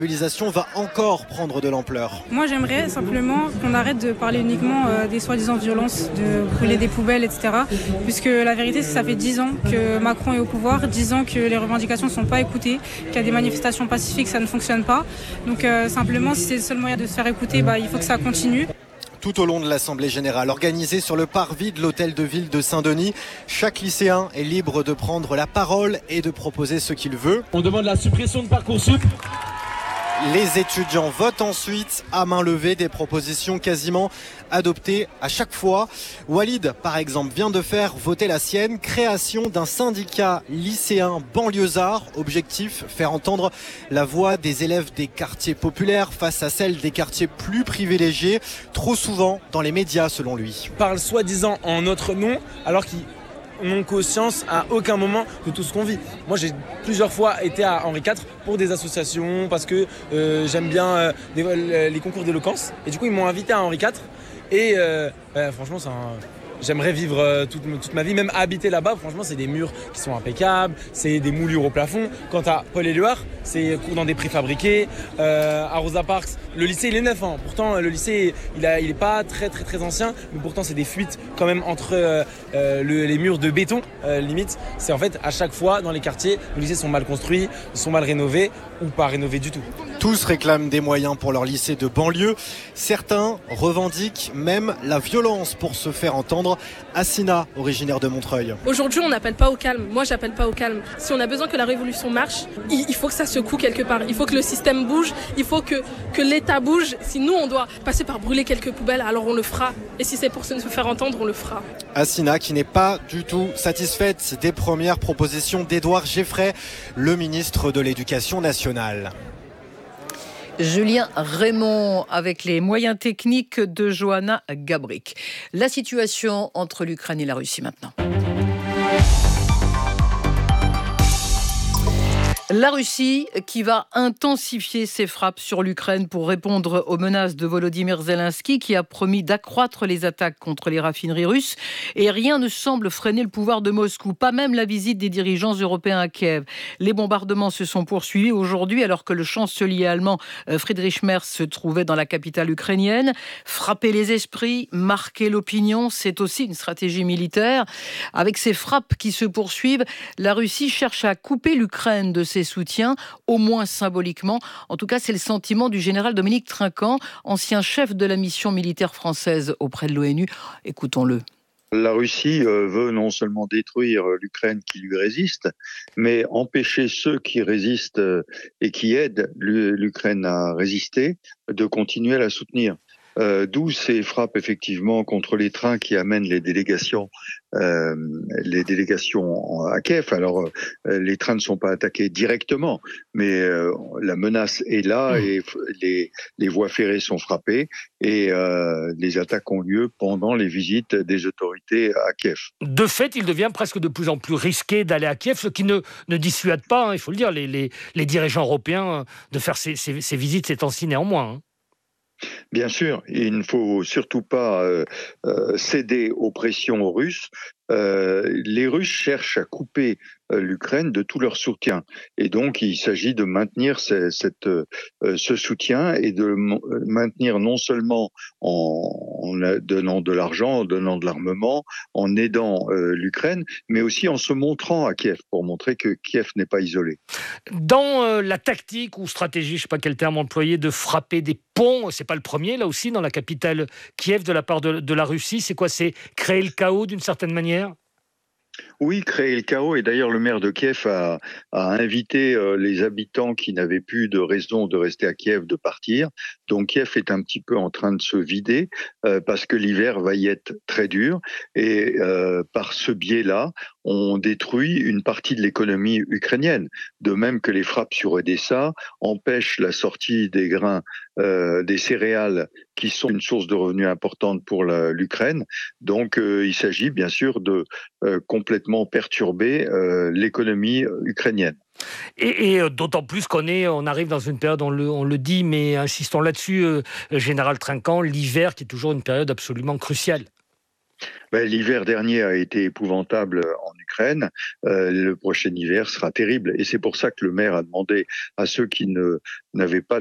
La mobilisation va encore prendre de l'ampleur. Moi j'aimerais simplement qu'on arrête de parler uniquement des soi-disant violences, de brûler des poubelles, etc. Puisque la vérité c'est que ça fait 10 ans que Macron est au pouvoir, 10 ans que les revendications ne sont pas écoutées, qu'il y a des manifestations pacifiques, ça ne fonctionne pas. Donc simplement si c'est le seul moyen de se faire écouter, il faut que ça continue. Tout au long de l'Assemblée générale, organisée sur le parvis de l'hôtel de ville de Saint-Denis, chaque lycéen est libre de prendre la parole et de proposer ce qu'il veut. On demande la suppression de Parcoursup. Les étudiants votent ensuite à main levée des propositions quasiment adoptées à chaque fois. Walid, par exemple, vient de faire voter la sienne, création d'un syndicat lycéen banlieusard. Objectif, faire entendre la voix des élèves des quartiers populaires face à celle des quartiers plus privilégiés, trop souvent dans les médias selon lui. Parle soi-disant en notre nom, alors qu'ils n'ont conscience à aucun moment de tout ce qu'on vit. Moi j'ai plusieurs fois été à Henri IV pour des associations parce que j'aime bien les concours d'éloquence et du coup ils m'ont invité à Henri IV et franchement j'aimerais vivre toute ma vie, même habiter là-bas. Franchement, c'est des murs qui sont impeccables, c'est des moulures au plafond. Quant à Paul-Éluard, c'est cours dans des préfabriqués. À Rosa Parks, le lycée, il est neuf. Pourtant, le lycée, il est pas très, très, très ancien. Mais pourtant, c'est des fuites quand même entre les murs de béton, limite. C'est en fait, à chaque fois, dans les quartiers, les lycées sont mal construits, sont mal rénovés ou pas rénovés du tout. Tous réclament des moyens pour leur lycée de banlieue. Certains revendiquent même la violence pour se faire entendre. Assina, originaire de Montreuil. Aujourd'hui, on n'appelle pas au calme. Moi, j'appelle pas au calme. Si on a besoin que la révolution marche, il faut que ça secoue quelque part. Il faut que le système bouge. Il faut que l'État bouge. Si nous, on doit passer par brûler quelques poubelles, alors on le fera. Et si c'est pour se faire entendre, on le fera. Assina, qui n'est pas du tout satisfaite des premières propositions d'Édouard Geffray, le ministre de l'Éducation nationale. Julien Raymond avec les moyens techniques de Johanna Gabrick. La situation entre l'Ukraine et la Russie maintenant. La Russie qui va intensifier ses frappes sur l'Ukraine pour répondre aux menaces de Volodymyr Zelensky qui a promis d'accroître les attaques contre les raffineries russes. Et rien ne semble freiner le pouvoir de Moscou, pas même la visite des dirigeants européens à Kiev. Les bombardements se sont poursuivis aujourd'hui alors que le chancelier allemand Friedrich Merz se trouvait dans la capitale ukrainienne. Frapper les esprits, marquer l'opinion, c'est aussi une stratégie militaire. Avec ces frappes qui se poursuivent, la Russie cherche à couper l'Ukraine de ses soutiens, au moins symboliquement. En tout cas, c'est le sentiment du général Dominique Trinquant, ancien chef de la mission militaire française auprès de l'ONU. Écoutons-le. La Russie veut non seulement détruire l'Ukraine qui lui résiste, mais empêcher ceux qui résistent et qui aident l'Ukraine à résister de continuer à la soutenir. D'où ces frappes effectivement contre les trains qui amènent les délégations à Kiev. Alors les trains ne sont pas attaqués directement, mais la menace est là et les voies ferrées sont frappées et les attaques ont lieu pendant les visites des autorités à Kiev. De fait, il devient presque de plus en plus risqué d'aller à Kiev, ce qui ne dissuade pas, il faut le dire, les dirigeants européens de faire ces visites ces temps-ci néanmoins. Bien sûr, il ne faut surtout pas céder aux pressions russes. Les Russes cherchent à couper l'Ukraine de tout leur soutien. Et donc, il s'agit de maintenir ce soutien et de maintenir non seulement en donnant de l'argent, en donnant de l'armement, en aidant l'Ukraine, mais aussi en se montrant à Kiev pour montrer que Kiev n'est pas isolé. Dans la tactique ou stratégie, je ne sais pas quel terme employer, de frapper des ponts, c'est pas le premier, là aussi, dans la capitale Kiev, de la part de la Russie, c'est quoi? C'est créer le chaos d'une certaine manière? Oui, créer le chaos. Et d'ailleurs, le maire de Kiev a invité les habitants qui n'avaient plus de raison de rester à Kiev de partir. Donc Kiev est un petit peu en train de se vider parce que l'hiver va y être très dur. Et par ce biais-là, on détruit une partie de l'économie ukrainienne. De même que les frappes sur Odessa empêchent la sortie des grains, des céréales qui sont une source de revenus importante pour l'Ukraine. Donc il s'agit bien sûr de complètement perturber l'économie ukrainienne. Et d'autant plus on arrive dans une période, on le dit, mais insistons là-dessus, Général Trinquant, l'hiver qui est toujours une période absolument cruciale. L'hiver dernier a été épouvantable en Ukraine. Le prochain hiver sera terrible. Et c'est pour ça que le maire a demandé à ceux qui n'avaient pas